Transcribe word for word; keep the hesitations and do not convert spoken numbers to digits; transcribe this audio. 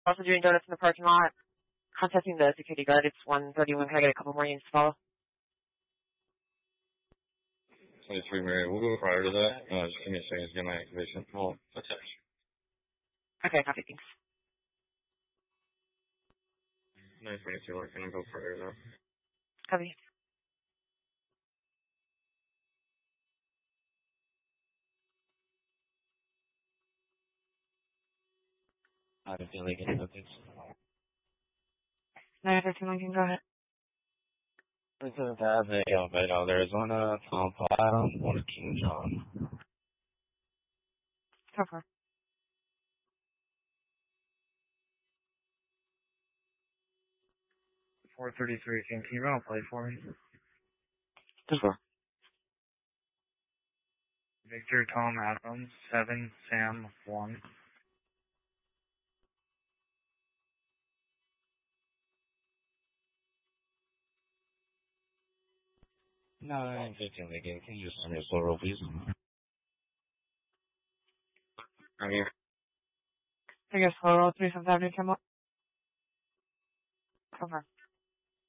Also doing donuts in the parking lot. Contacting the security guard. It's one thirty-one. Can I get a couple more units to follow? twenty-three Mary. We'll go prior to that. Uh, just give me a second to get my activation. Well, attach. Okay, copy. Thanks. nine twenty-two. We're going to go prior to that. Copy. I don't feel like it. Okay. nine thirteen Lincoln, go ahead. This is Avenue, Alvarado, Arizona, Tom Bottom, one King John. So far. four thirty-three, can you run a play for me? So far. Victor Tom Adams, seven Sam one. nine fifteen again. Can you just send me a slow roll, please? I'm here. I guess hello, three seven Avenue, come up. So far.